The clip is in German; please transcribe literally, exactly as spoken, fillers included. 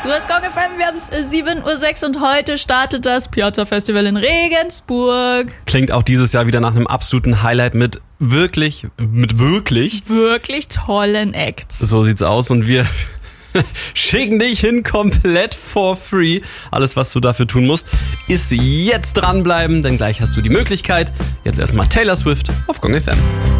Du hast Gong F M, wir haben es sieben Uhr sechs und heute startet das Piazza Festival in Regensburg. Klingt auch dieses Jahr wieder nach einem absoluten Highlight mit wirklich, mit wirklich, wirklich tollen Acts. So sieht's aus und wir schicken dich hin komplett for free. Alles, was du dafür tun musst, ist jetzt dranbleiben, denn gleich hast du die Möglichkeit. Jetzt erstmal Taylor Swift auf Gong F M.